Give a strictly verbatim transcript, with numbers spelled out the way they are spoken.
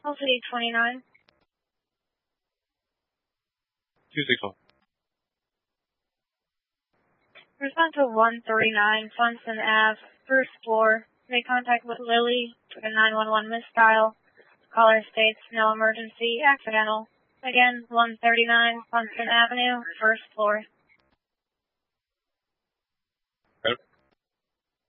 L C D twenty-nine. two six one. Respond to one thirty-nine Funston Ave, first floor. Make contact with Lily for the nine one one misdial. Caller states no emergency, accidental. Again, one thirty-nine Funston Avenue, first floor.